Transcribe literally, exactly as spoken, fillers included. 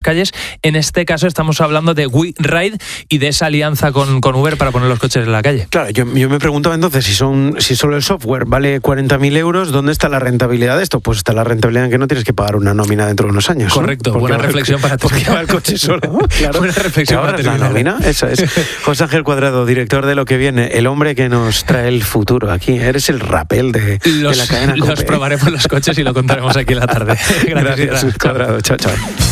calles. En este caso estamos hablando de WeRide y de esa alianza con, con Uber para poner los coches en la calle. Claro, yo, yo me preguntaba entonces si son si solo el software vale cuarenta mil euros, ¿dónde está la rentabilidad de esto? Pues está la rentabilidad en que no tienes que pagar una nómina dentro de unos años. Correcto, ¿no? buena va, reflexión para porque va el coche solo. Claro. Buena reflexión para la nómina, eso es. José Ángel Cuadrado, director de Lo que viene, el hombre que nos trae el futuro aquí. Eres el Rapel de, los, de la cadena Los COPE. probaremos los coches y lo contaremos aquí en la tarde. Gracias, Gracias, Cuadrado. Chao, chao.